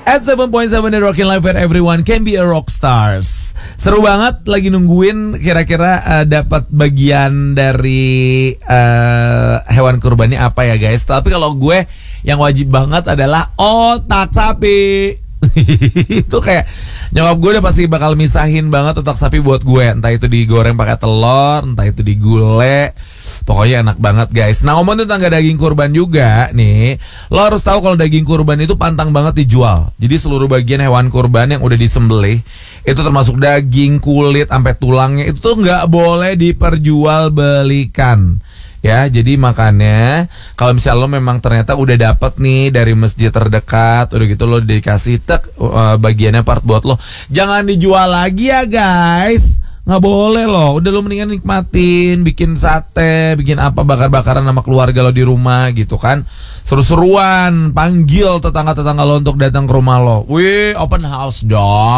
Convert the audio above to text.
At 7.7 The Rockin' Life where everyone can be a rock stars. Seru banget, lagi nungguin kira-kira dapat bagian dari hewan kurbannya apa ya guys. Tapi kalau gue yang wajib banget adalah otak sapi. Itu kayak nyokap gue udah pasti bakal misahin banget otak sapi buat gue. Entah itu digoreng pakai telur, entah itu digulai. Pokoknya enak banget guys. Nah ngomongin tentang daging kurban juga nih, lo harus tahu kalau daging kurban itu pantang banget dijual. Jadi seluruh bagian hewan kurban yang udah disembelih, itu termasuk daging, kulit, sampai tulangnya, itu tuh nggak boleh diperjualbelikan. Ya, jadi makanya kalau misalnya lo memang ternyata udah dapet nih dari masjid terdekat, udah gitu lo dikasih bagiannya part buat lo, jangan dijual lagi ya guys. Nggak boleh loh, udah lo mendingan nikmatin, bikin sate, bikin apa, bakar-bakaran sama keluarga lo di rumah gitu kan. Seru-seruan, panggil tetangga-tetangga lo untuk datang ke rumah lo. Wih, open house dong.